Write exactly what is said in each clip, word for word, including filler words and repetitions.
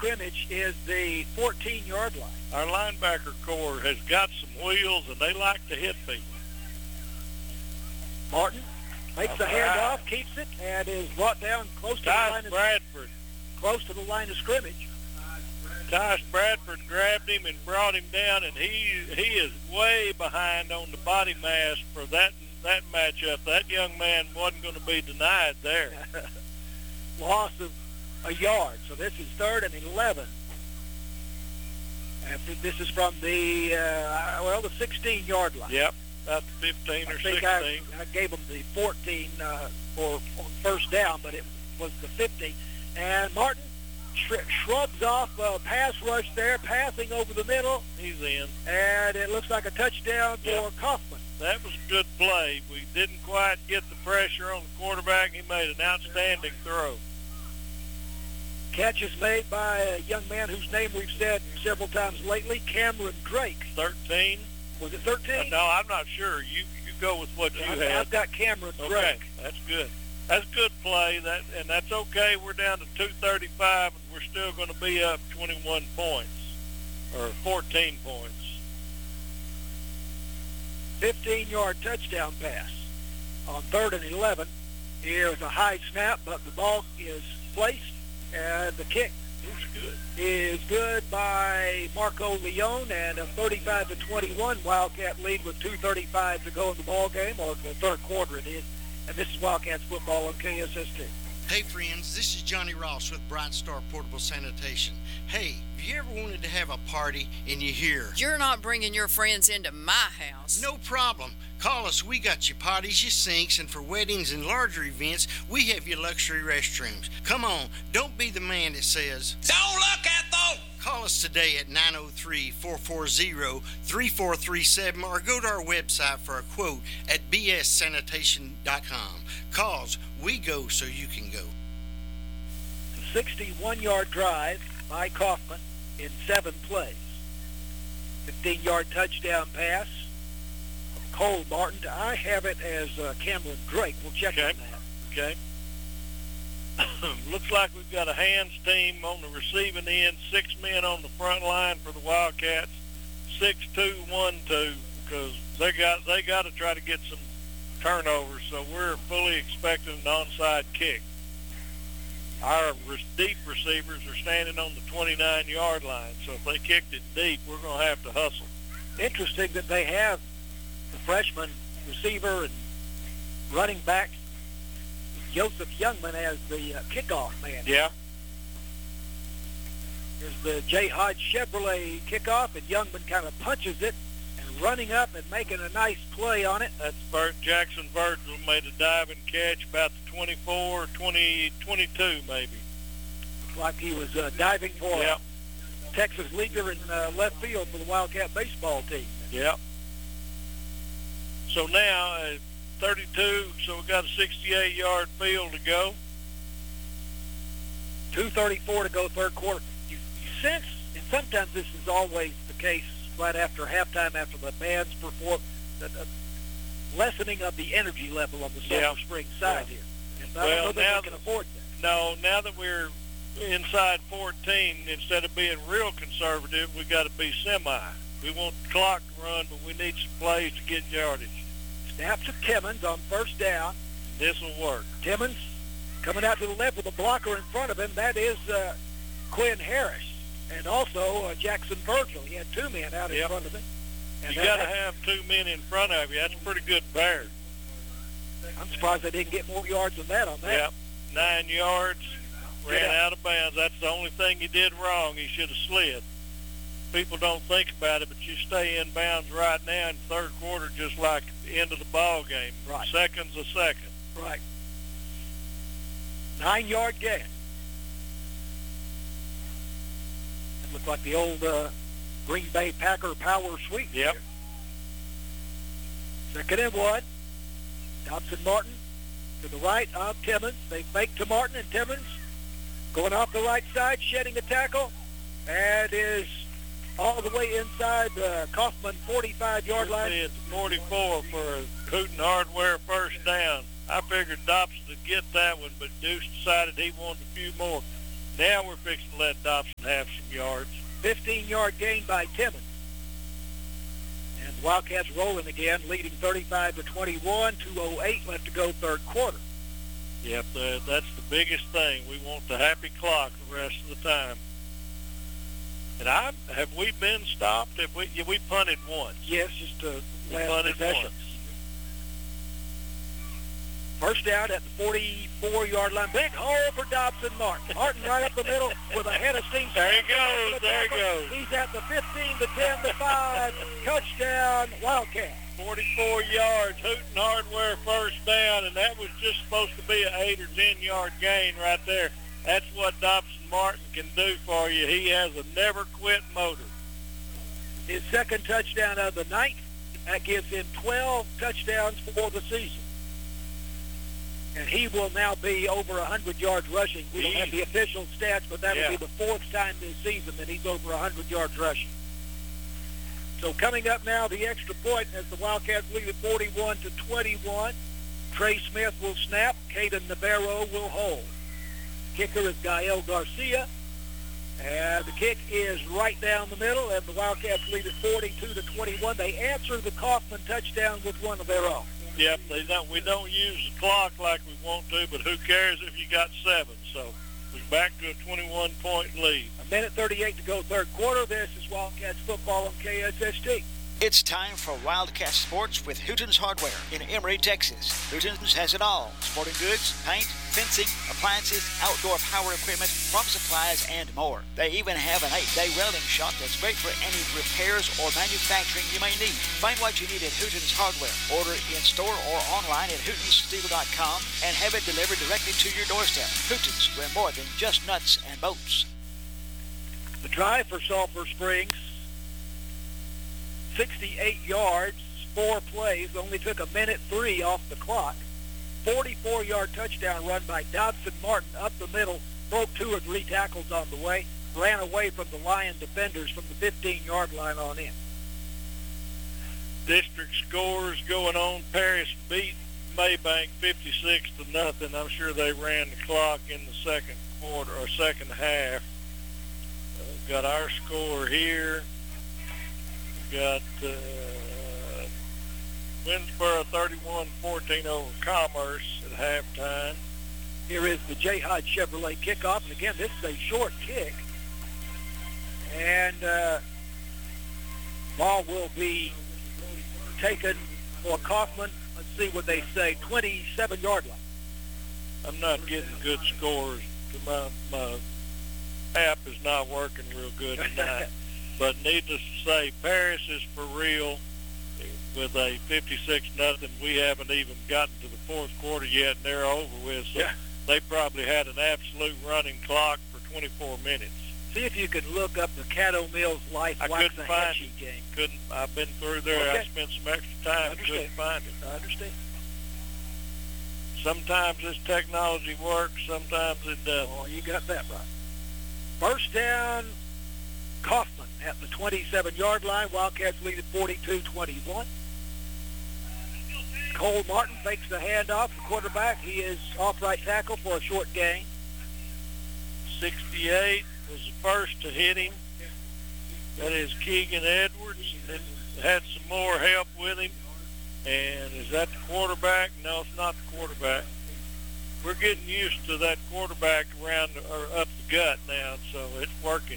scrimmage is the fourteen-yard line. Our linebacker corps has got some wheels, and they like to hit people. Martin makes the handoff, keeps it, and is brought down close to the line Tyus of Bradford. close to the line of scrimmage. Tyus Bradford grabbed him and brought him down, and he he is way behind on the body mass for that that matchup. That young man wasn't going to be denied there. Loss of a yard. So this is third and eleven. After this is from the uh, well the sixteen-yard line. Yep, about the fifteen or I think sixteen. I, I gave them the fourteen uh, for on first down, but it was the fifteen. And Martin sh- shrugs off a pass rush there, passing over the middle, He's in. and it looks like a touchdown for Yep. Kaufman. That was a good play. We didn't quite get the pressure on the quarterback. He made an outstanding throw. Catch is made by a young man whose name we've said several times lately, Cameron Drake. thirteen. Was it thirteen? No, I'm not sure. You you go with what you I've, had. I've got Cameron Okay, Drake. that's good. That's good play. That and that's okay. We're down to two thirty-five, and we're still going to be up twenty-one points or fourteen points. fifteen-yard touchdown pass on third and eleven. Here's a high snap, but the ball is placed, and the kick It's good. is good by Marco Leone, and a thirty-five to twenty-one Wildcat lead with two thirty-five to go in the ball game, or the third quarter it is. And this is Wildcats football on K S S T. Hey friends, this is Johnny Ross with Bright Star Portable Sanitation. Hey, have you ever wanted to have a party and you hear, You're not bringing your friends into my house. no problem. Call us. We got your potties, your sinks, and for weddings and larger events, we have your luxury restrooms. Come on, don't be the man that says, Don't look at those! Call us today at nine oh three, four four zero, three four three seven or go to our website for a quote at b s sanitation dot com. Cause we go so you can go. sixty-one-yard drive by Kaufman in seven plays. fifteen-yard touchdown pass from Cole Martin. I have it as uh, Cameron Drake. We'll check Okay. on that. Okay. Looks like we've got a hands team on the receiving end, six men on the front line for the Wildcats, six two one two, because they got they got to try to get some turnovers. So we're fully expecting an onside kick. Our re- deep receivers are standing on the twenty-nine-yard line, so if they kicked it deep, we're going to have to hustle. Interesting that they have the freshman receiver and running back Joseph Youngman as the uh, kickoff man. Yeah. There's the J. Hodge Chevrolet kickoff, and Youngman kind of punches it and running up and making a nice play on it. That's Bert Jackson Virgil made a diving catch about the twenty-four, twenty, twenty-two maybe. Looks like he was uh, diving for Yeah. a Texas leaguer in uh, left field for the Wildcat baseball team. Yep. So now, uh, thirty-two, so we got a sixty-eight-yard field to go. two thirty-four to go third quarter. You, you sense, and sometimes this is always the case right after halftime, after the bands perform, the, the lessening of the energy level on the Silver Yeah. Spring side Yeah. here. And I Well, don't know that now they can that- afford that. No, now that we're inside fourteen, instead of being real conservative, we got to be semi. We want the clock to run, but we need some plays to get yardage. Snap to Timmons on first down. This will work. Timmons coming out to the left with a blocker in front of him. That is uh, Quinn Harris. And also uh, Jackson Virgil. He had two men out in Yep. front of him. And You that- got to have two men in front of you. That's a pretty good pair. I'm surprised they didn't get more yards than that on that. Yep. Nine yards, ran Yeah. out of bounds. That's the only thing he did wrong. He should have slid. People don't think about it, but you stay in bounds right now in the third quarter just like the end of the ball game. Right. Seconds a second. Right. Nine-yard gain. That looked like the old uh, Green Bay Packer power sweep. Yep. Second and one. Dobson Martin to the right of Timmons. They fake to Martin, and Timmons going off the right side, shedding a tackle, and is all the way inside the Kaufman forty-five-yard line. It's forty-four for a Hooten Hardware first down. I figured Dobson would get that one, but Deuce decided he wanted a few more. Now we're fixing to let Dobson have some yards. fifteen-yard gain by Timmons. And the Wildcats rolling again, leading thirty-five to twenty-one, two oh eight left to go third quarter. Yep, uh, that's the biggest thing. We want the happy clock the rest of the time. And I have we been stopped? Have we? Yeah, we punted once. Yes, just a We last punted possession. once. First down at the forty-four-yard line. Big hole for Dobson Martin. Martin right up the middle with a head of steam. There he goes. There he goes. He's at the fifteen, the ten, the five. Touchdown, Wildcat. forty-four yards, Hooten Hardware first down, and that was just supposed to be an eight or ten-yard gain right there. That's what Dobson Martin can do for you. He has a never-quit motor. His second touchdown of the night. That gives him twelve touchdowns for the season. And he will now be over one hundred yards rushing. We don't have the official stats, but that will Yeah. be the fourth time this season that he's over one hundred yards rushing. So coming up now, the extra point as the Wildcats lead at forty-one to twenty-one. Trey Smith will snap. Caden Navarro will hold. Kicker is Gael Garcia. And the kick is right down the middle, and the Wildcats lead at forty-two to twenty-one. They answer the Kaufman touchdown with one of their own. Yep, they don't. We don't use the clock like we want to, but who cares if you got seven? So we're back to a twenty-one point lead. A minute thirty-eight to go third quarter. This is Wildcats football on K S S T. It's time for Wildcat Sports with Hooten's Hardware in Emory, Texas. Hooten's has it all. Sporting goods, paint, fencing, appliances, outdoor power equipment, farm supplies, and more. They even have an eight-day welding shop that's great for any repairs or manufacturing you may need. Find what you need at Hooten's Hardware. Order in store or online at hootens steel dot com and have it delivered directly to your doorstep. Hooten's, we're more than just nuts and bolts. The drive for Sulphur Springs, sixty-eight yards, four plays, only took a minute three off the clock. forty-four-yard touchdown run by Dobson Martin up the middle, broke two or three tackles on the way, ran away from the Lion defenders from the fifteen-yard line on in. District scores going on. Paris beat Maybank fifty-six to nothing. I'm sure they ran the clock in the second quarter or second half. Uh, got our score here. Got uh, Winsboro thirty-one fourteen over Commerce at halftime. Here is the J. Hodge Chevrolet kickoff. And again, this is a short kick. And uh, ball will be taken for Kaufman. Let's see what they say, twenty-seven-yard line. I'm not getting good scores. My, my app is not working real good tonight. But needless to say, Paris is for real with a fifty-six nothing. We haven't even gotten to the fourth quarter yet, and they're over with. So Yeah. they probably had an absolute running clock for twenty-four minutes. See if you can look up the Caddo Mills Life I couldn't find Waxahachie it. game. Couldn't. I've been through there. Okay. I spent some extra time. Understand. Couldn't find it. I understand. Sometimes this technology works. Sometimes it doesn't. Oh, you got that right. First down, Kaufman at the twenty-seven-yard line. Wildcats lead at forty-two twenty-one. Cole Martin fakes the handoff. The quarterback, he is off right tackle for a short gain. sixty-eight was the first to hit him. That is Keegan Edwards. And had some more help with him. And is that the quarterback? No, it's not the quarterback. We're getting used to that quarterback around or up the gut now, so it's working.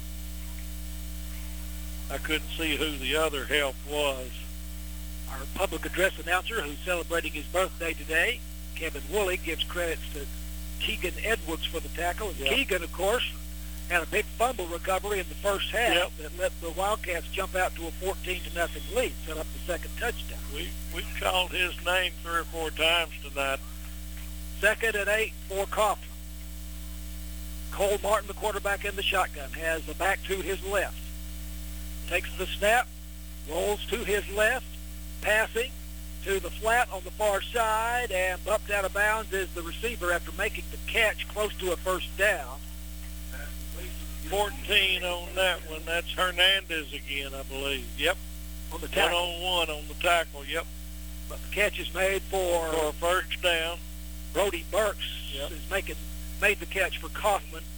I couldn't see who the other help was. Our public address announcer, who's celebrating his birthday today, Kevin Woolley, gives credits to Keegan Edwards for the tackle. And Yep. Keegan, of course, had a big fumble recovery in the first half Yep. that let the Wildcats jump out to a fourteen to nothing lead, set up the second touchdown. We we called his name three or four times tonight. Second and eight for Kaufman. Cole Martin, the quarterback in the shotgun, has the back to his left. Takes the snap, rolls to his left, passing to the flat on the far side, and bumped out of bounds is the receiver after making the catch close to a first down. fourteen on that one. That's Hernandez again, I believe. Yep. On the One tackle. on one on the tackle. Yep. But the catch is made for For a first down. Brody Burks, Yep. is making made the catch for Kaufman.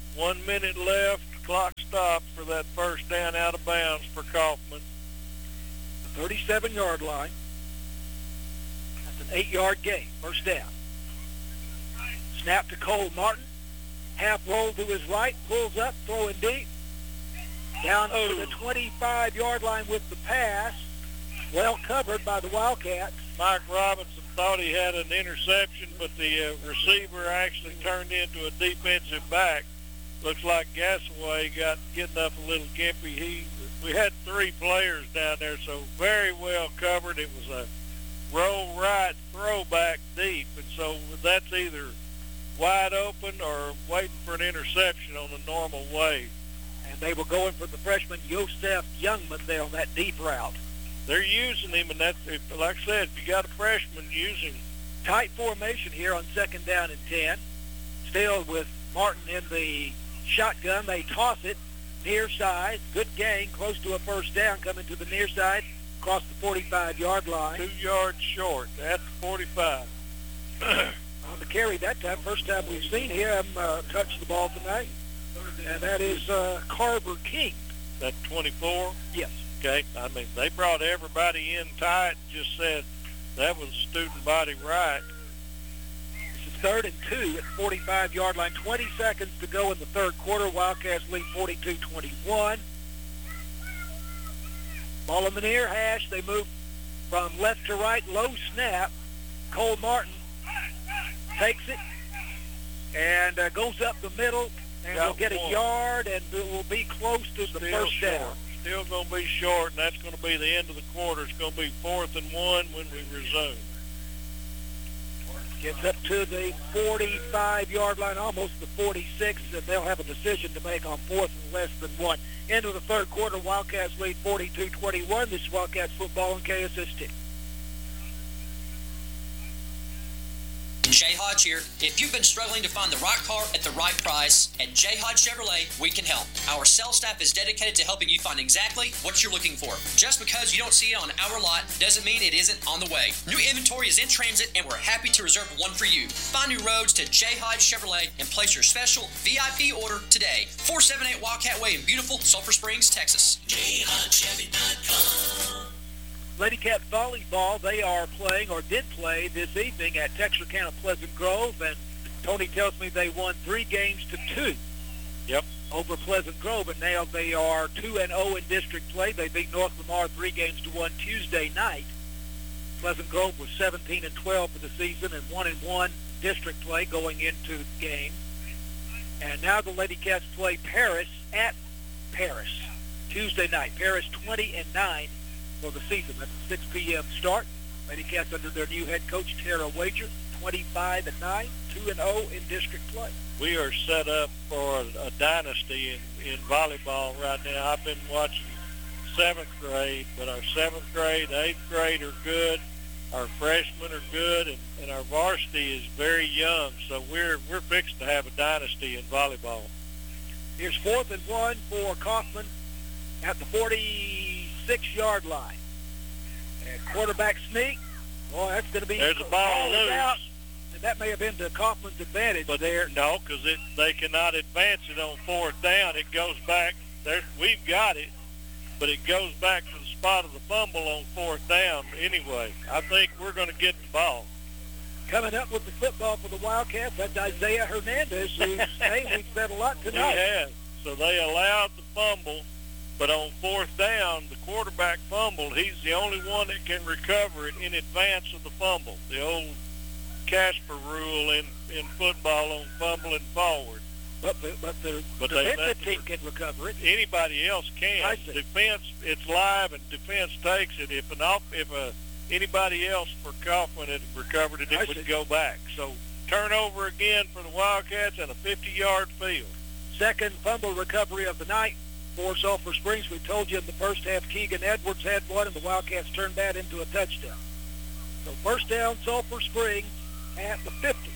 One minute left. Clock stopped for that first down out of bounds for Kaufman. The thirty-seven-yard line. That's an eight-yard gain. First down. Snap to Cole Martin. Half roll to his right. Pulls up. Throwing deep. Down to the twenty-five-yard line with the pass. Well covered by the Wildcats. Mike Robinson thought he had an interception, but the uh, receiver actually turned into a defensive back. Looks like Gasaway got getting up a little gimpy. He, we had three players down there, so very well covered. It was a roll right, throw back deep, and so that's either wide open or waiting for an interception on the normal way. And they were going for the freshman Yosef Youngman there on that deep route. They're using him, and that's, if, like I said, if you got a freshman, use him. Tight formation here on second down and ten. Still with Martin in the shotgun. They toss it near side. Good gain, close to a first down, coming to the near side, across the forty-five-yard line. Two yards short at the forty-five. On the carry that time, first time we've seen him uh, touch the ball tonight. And that is uh, Carver King. That twenty-four? Yes. Okay. I mean, they brought everybody in tight and just said that was student body right. This is third and two at the forty-five-yard line. twenty seconds to go in the third quarter. Wildcats lead forty-two twenty-one. Ball in the near hash. They move from left to right. Low snap. Cole Martin takes it and uh, goes up the middle. And Got will get one. a yard, and it will be close to the Still first short. down. Still going to be short, and that's going to be the end of the quarter. It's going to be fourth and one when we resume. Gets up to the forty-five-yard line, almost the forty-six, and they'll have a decision to make on fourth and less than one. End of the third quarter, Wildcats lead forty-two twenty-one. This is Wildcats football on K S S T. Jay Hodge here. If you've been struggling to find the right car at the right price, at Jay Hodge Chevrolet, we can help. Our sales staff is dedicated to helping you find exactly what you're looking for. Just because you don't see it on our lot doesn't mean it isn't on the way. New inventory is in transit, and we're happy to reserve one for you. Find new roads to Jay Hodge Chevrolet and place your special V I P order today. four seventy-eight Wildcat Way in beautiful Sulphur Springs, Texas. Jay Hodge Chevy dot com. Lady Cat volleyball, they are playing or did play this evening at Texarkana Pleasant Grove, and Tony tells me they won three games to two. Yep. Over Pleasant Grove, and now they are two and oh in district play. They beat North Lamar three games to one Tuesday night. Pleasant Grove was seventeen and twelve for the season and one and one district play going into the game. And now the Lady Cats play Paris at Paris Tuesday night. Paris twenty and nine for the season. That's a six p.m. start. Lady Cats under their new head coach, Tara Wager, twenty-five and nine, two and oh in district play. We are set up for a, a dynasty in, in volleyball right now. I've been watching seventh grade, but our seventh grade, eighth grade are good. Our freshmen are good, and, and our varsity is very young. So we're we're fixed to have a dynasty in volleyball. Here's fourth and one for Kaufman at the forty-six-yard line. And quarterback sneak. Boy, that's going to be There's a ball loose. out. And that may have been to Kaufman's advantage But there. no, because they cannot advance it on fourth down. It goes back. There, we've got it, but it goes back to the spot of the fumble on fourth down anyway. I think we're going to get the ball. Coming up with the football for the Wildcats, that's Isaiah Hernandez, whose name we've said a lot He tonight. has. So they allowed the fumble, but on fourth down, the quarterback fumbled. He's the only one that can recover it in advance of the fumble. The old Casper rule in, in football on fumbling forward. But the, but the But they defensive let team can recover it. Anybody else can. I see. Defense, it's live, and defense takes it. If an off, if a anybody else for Kaufman had recovered it, it I would see. go back. So turnover again for the Wildcats and a fifty-yard field. Second fumble recovery of the night for Sulphur Springs. We told you in the first half, Keegan Edwards had one, and the Wildcats turned that into a touchdown. So first down, Sulphur Springs at the fifty.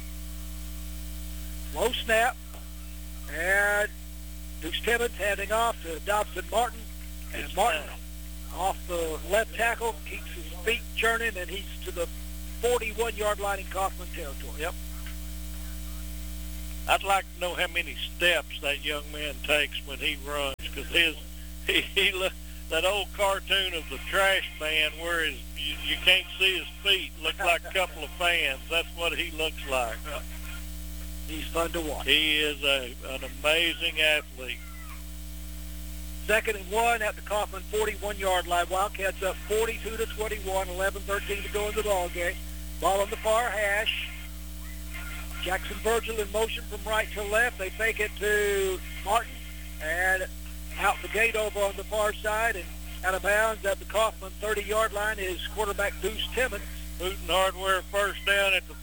Low snap, and Deuce Timmons handing off to Dobson Martin, and It's Martin down. off the left tackle, keeps his feet churning, and he's to the forty-one-yard line in Kaufman territory. Yep. I'd like to know how many steps that young man takes when he runs, because his he, he look, that old cartoon of the trash man where his you, you can't see his feet look like a couple of fans. That's what he looks like. He's fun to watch. He is a an amazing athlete. Second and one at the Kaufman forty-one-yard line. Wildcats up forty-two to twenty-one, eleven thirteen to go in the ball game. Ball on the far hash. Jackson Virgil in motion from right to left. They fake it to Martin and out the gate over on the far side and out of bounds at the Kaufman thirty-yard line is quarterback Deuce Timmons. Hooten Hardware first down at the